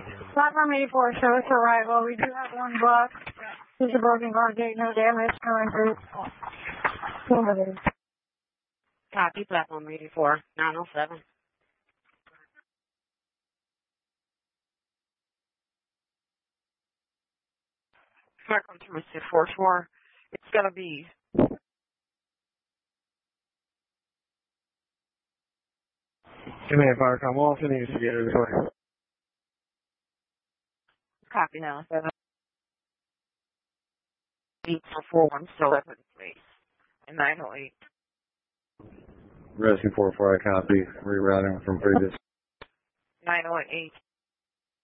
Platform 84 shows arrival. We do have one block. There's a broken guard gate, no damage, no injuries. Copy, platform 84, 907. Welcome to Mr. 44. It's gonna be. Command Firecom, Wilson needs to get her this way. Copy now, 7. 841, still open, please. And 908. Rescue 44, I copy. Rerouting from previous. 908.